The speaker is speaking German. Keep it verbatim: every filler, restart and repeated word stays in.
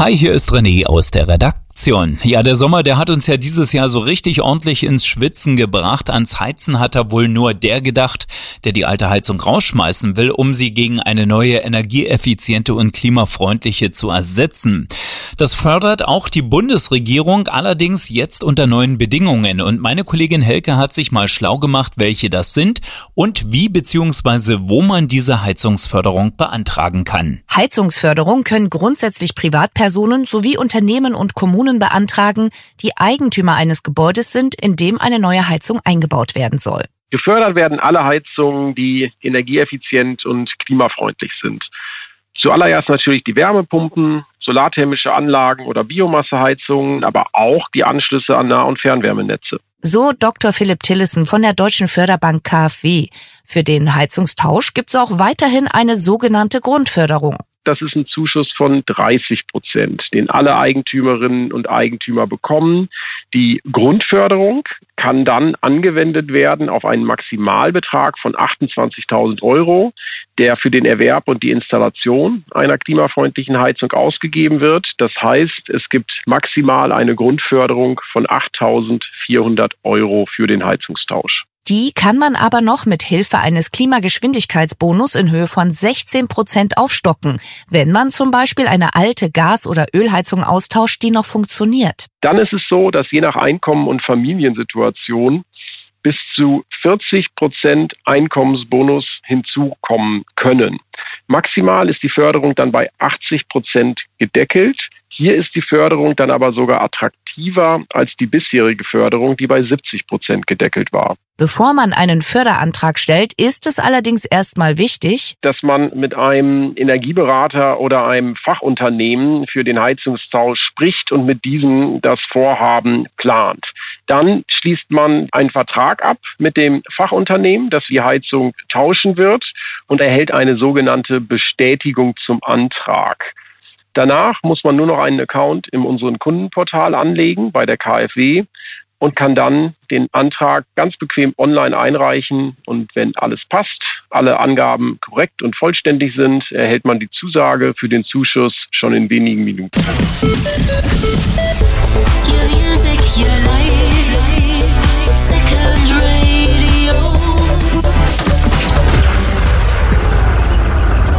Hi, hier ist René aus der Redaktion. Ja, der Sommer, der hat uns ja dieses Jahr so richtig ordentlich ins Schwitzen gebracht. Ans Heizen hat da wohl nur der gedacht, der die alte Heizung rausschmeißen will, um sie gegen eine neue, energieeffiziente und klimafreundliche zu ersetzen. Das fördert auch die Bundesregierung, allerdings jetzt unter neuen Bedingungen. Und meine Kollegin Helke hat sich mal schlau gemacht, welche das sind und wie bzw. wo man diese Heizungsförderung beantragen kann. Heizungsförderung können grundsätzlich Privatpersonen sowie Unternehmen und Kommunen beantragen, die Eigentümer eines Gebäudes sind, in dem eine neue Heizung eingebaut werden soll. Gefördert werden alle Heizungen, die energieeffizient und klimafreundlich sind. Zuallererst natürlich die Wärmepumpen, solarthermische Anlagen oder Biomasseheizungen, aber auch die Anschlüsse an Nah- und Fernwärmenetze. So Doktor Philipp Tillissen von der Deutschen Förderbank K f W. Für den Heizungstausch gibt es auch weiterhin eine sogenannte Grundförderung. Das ist ein Zuschuss von dreißig Prozent, den alle Eigentümerinnen und Eigentümer bekommen. Die Grundförderung kann dann angewendet werden auf einen Maximalbetrag von achtundzwanzigtausend Euro, der für den Erwerb und die Installation einer klimafreundlichen Heizung ausgegeben wird. Das heißt, es gibt maximal eine Grundförderung von achttausendvierhundert Euro für den Heizungstausch. Die kann man aber noch mit Hilfe eines Klimageschwindigkeitsbonus in Höhe von sechzehn Prozent aufstocken, wenn man zum Beispiel eine alte Gas- oder Ölheizung austauscht, die noch funktioniert. Dann ist es so, dass je nach Einkommen und Familiensituation bis zu vierzig Prozent Einkommensbonus hinzukommen können. Maximal ist die Förderung dann bei achtzig Prozent gedeckelt. Hier ist die Förderung dann aber sogar attraktiver als die bisherige Förderung, die bei siebzig Prozent gedeckelt war. Bevor man einen Förderantrag stellt, ist es allerdings erstmal wichtig, dass man mit einem Energieberater oder einem Fachunternehmen für den Heizungstausch spricht und mit diesem das Vorhaben plant. Dann schließt man einen Vertrag ab mit dem Fachunternehmen, das die Heizung tauschen wird, und erhält eine sogenannte Bestätigung zum Antrag. Danach muss man nur noch einen Account in unserem Kundenportal anlegen bei der K f W und kann dann den Antrag ganz bequem online einreichen. Und wenn alles passt, alle Angaben korrekt und vollständig sind, erhält man die Zusage für den Zuschuss schon in wenigen Minuten.